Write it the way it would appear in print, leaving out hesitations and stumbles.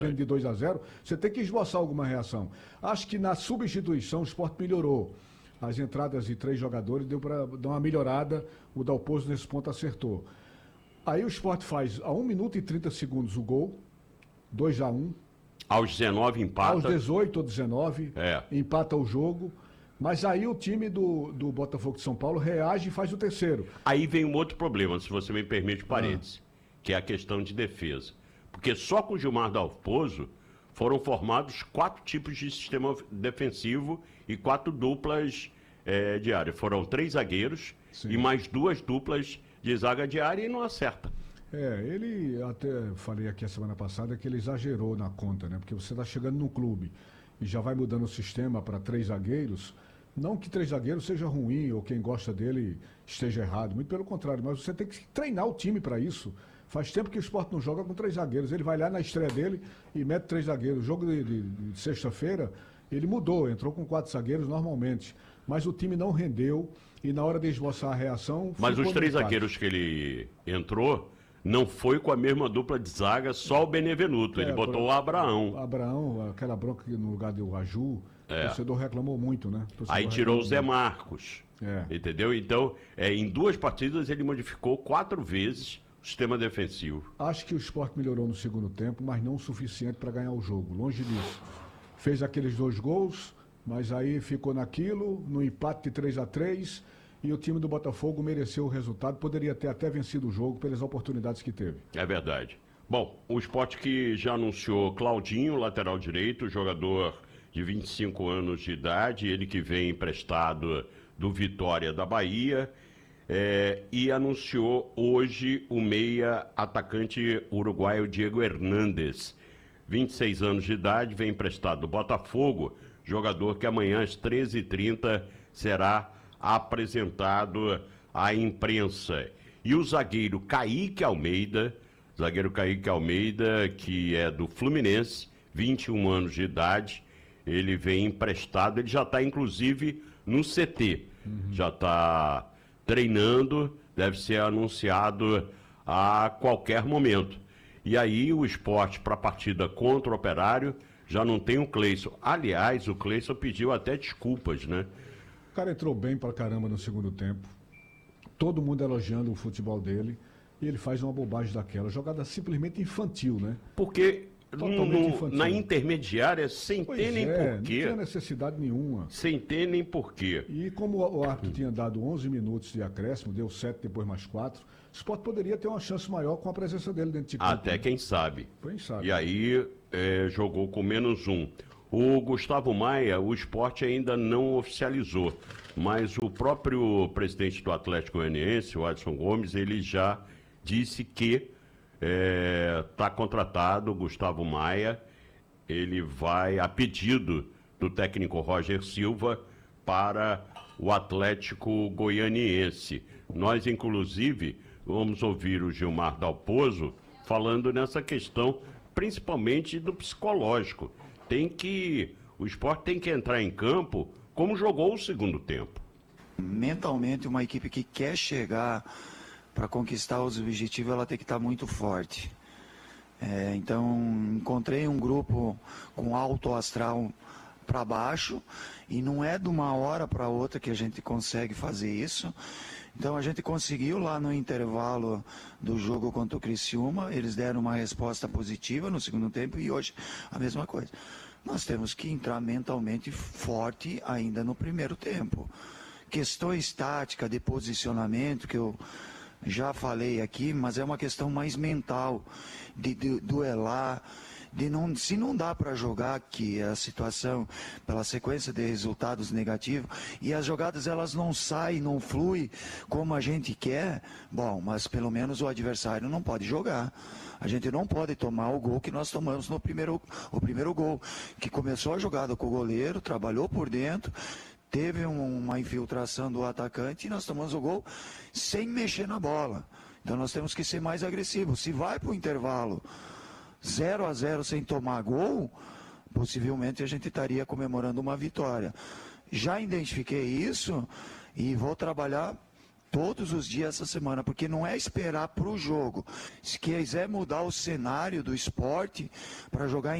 de 2-0, você tem que esboçar alguma reação. Acho que na substituição o Sport melhorou. As entradas de 3 jogadores deu para dar uma melhorada, o Dalpozo nesse ponto acertou. Aí o Sport faz a 1 minuto e 30 segundos o gol, 2-1. Aos 19 empata. Aos 18 ou 19, É. empata o jogo. Mas aí o time do Botafogo de São Paulo reage e faz o terceiro. Aí vem um outro problema, se você me permite, parênteses, que é a questão de defesa. Porque só com o Gilmar Dalpozo foram formados 4 tipos de sistema defensivo e 4 duplas de área. Foram 3 zagueiros e mais 2 duplas de zaga de área e não acerta. Ele até falei aqui a semana passada que ele exagerou na conta, né? Porque você está chegando num clube e já vai mudando o sistema para 3 zagueiros. Não que 3 zagueiros seja ruim ou quem gosta dele esteja errado, muito pelo contrário, mas você tem que treinar o time para isso. Faz tempo que o Sport não joga com 3 zagueiros. Ele vai lá na estreia dele e mete 3 zagueiros. O jogo de sexta-feira, ele mudou, entrou com 4 zagueiros normalmente. Mas o time não rendeu e na hora de esboçar a reação... Mas os 3 zagueiros que ele entrou, não foi com a mesma dupla de zaga, só o Benevenuto. Ele botou o Abraão. Abraão, aquela bronca no lugar do Aju, o torcedor reclamou muito, né? Aí tirou o Zé Marcos. Entendeu? Então, em 2 partidas ele modificou 4 vezes o sistema defensivo. Acho que o Sport melhorou no segundo tempo, mas não o suficiente para ganhar o jogo. Longe disso. Fez aqueles 2 gols, mas aí ficou naquilo, no empate de 3-3, e o time do Botafogo mereceu o resultado. Poderia ter até vencido o jogo pelas oportunidades que teve. É verdade. Bom, o Sport que já anunciou Claudinho, lateral direito, jogador de 25 anos de idade, ele que vem emprestado do Vitória da Bahia, e anunciou hoje o meia atacante uruguaio Diego Hernández, 26 anos de idade, vem emprestado do Botafogo, jogador que amanhã às 13h30 será apresentado à imprensa. E o zagueiro Kaique Almeida, que é do Fluminense, 21 anos de idade, ele vem emprestado, ele já está inclusive no CT, já está treinando, deve ser anunciado a qualquer momento. E aí o Sport para a partida contra o Operário já não tem o Cleison. Aliás, o Cleison pediu até desculpas, né? O cara entrou bem pra caramba no segundo tempo. Todo mundo elogiando o futebol dele. E ele faz uma bobagem daquela. Jogada simplesmente infantil, né? Porque na intermediária, sem ter nem porquê. Não tinha necessidade nenhuma. Sem ter nem porquê. E como o árbitro tinha dado 11 minutos de acréscimo, deu 7, depois mais 4, o Sport poderia ter uma chance maior com a presença dele dentro de campo. Até quem sabe. Quem sabe. E aí jogou com -1. O Gustavo Maia, o Sport ainda não oficializou, mas o próprio presidente do Atlético Goianiense, o Adson Gomes, ele já disse que está contratado o Gustavo Maia. Ele vai, a pedido do técnico Roger Silva, para o Atlético Goianiense. Nós, inclusive, vamos ouvir o Gilmar Dalpozo falando nessa questão, principalmente do psicológico. O Sport tem que entrar em campo como jogou o segundo tempo. Mentalmente, uma equipe que quer chegar para conquistar os objetivos, ela tem que estar muito forte. Então, encontrei um grupo com alto astral para baixo, e não é de uma hora para outra que a gente consegue fazer isso. Então a gente conseguiu lá no intervalo do jogo contra o Criciúma, eles deram uma resposta positiva no segundo tempo, e hoje a mesma coisa. Nós temos que entrar mentalmente forte ainda no primeiro tempo. Questões táticas de posicionamento, que eu já falei aqui, mas é uma questão mais mental, de duelar, se não dá para jogar, que a situação, pela sequência de resultados negativos, e as jogadas elas não saem, não fluem como a gente quer, bom, mas pelo menos o adversário não pode jogar. A gente não pode tomar o gol que nós tomamos no primeiro gol, que começou a jogada com o goleiro, trabalhou por dentro, teve uma infiltração do atacante e nós tomamos o gol sem mexer na bola. Então nós temos que ser mais agressivos. Se vai para o intervalo 0-0 sem tomar gol, possivelmente a gente estaria comemorando uma vitória. Já identifiquei isso e vou trabalhar todos os dias essa semana, porque não é esperar para o jogo. Se quiser mudar o cenário do esporte para jogar em